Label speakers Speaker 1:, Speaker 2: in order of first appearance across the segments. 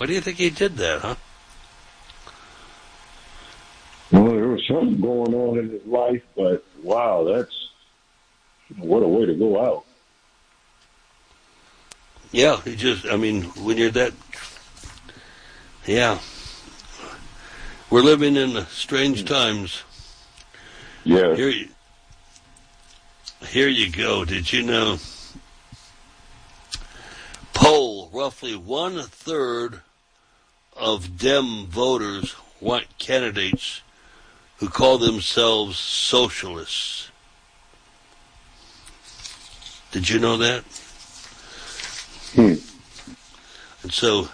Speaker 1: Why do you think he did that, huh?
Speaker 2: Well, there was something going on in his life, but wow, what a way to go out.
Speaker 1: Yeah, when you're that, yeah. We're living in strange times.
Speaker 2: Yeah.
Speaker 1: Here you go. Did you know? Poll, roughly 1/3 of Dem voters want candidates who call themselves socialists. Did you know that? And so,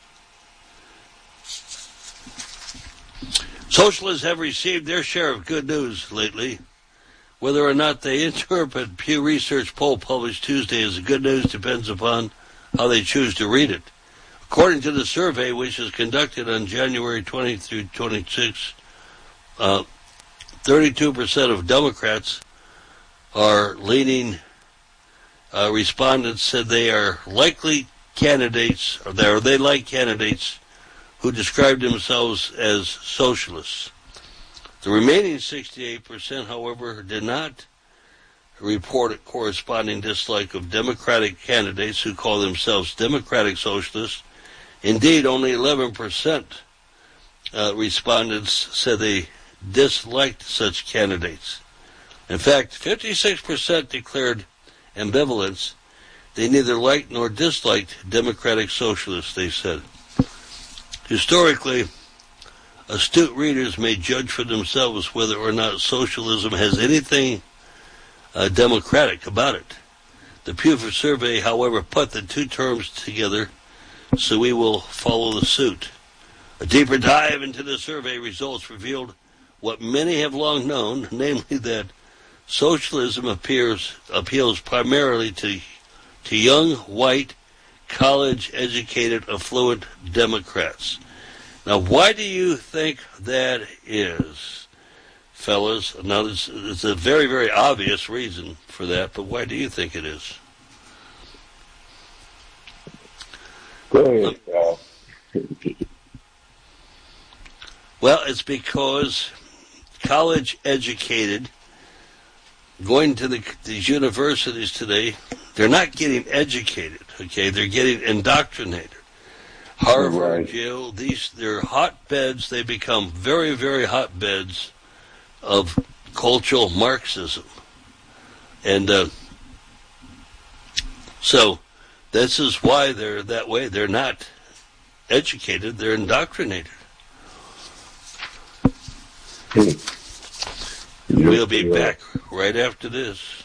Speaker 1: socialists have received their share of good news lately. Whether or not they interpret Pew Research poll published Tuesday as good news depends upon how they choose to read it. According to the survey, which is conducted on January 20 through 26, 32% of Democrats are leaning. Respondents said they are likely candidates, or they like candidates who describe themselves as socialists. The remaining 68%, however, did not report a corresponding dislike of Democratic candidates who call themselves Democratic Socialists. Indeed, only 11% respondents said they disliked such candidates. In fact, 56% declared ambivalence. They neither liked nor disliked Democratic Socialists, they said. Historically, astute readers may judge for themselves whether or not socialism has anything democratic about it. The Pew survey, however, put the two terms together, so we will follow the suit. A deeper dive into the survey results revealed what many have long known, namely that socialism appeals primarily to young, white, college-educated, affluent Democrats. Now, why do you think that is, fellas? Now, there's a very, very obvious reason for that, but why do you think it is?
Speaker 2: Go ahead, Al.
Speaker 1: Well, it's because college-educated, going to these universities today, they're not getting educated, okay? They're getting indoctrinated. Harvard,
Speaker 2: right.
Speaker 1: Yale, they're hotbeds. They become very, very hotbeds of cultural Marxism. And so this is why they're that way. They're not educated. They're indoctrinated. We'll be back right after this.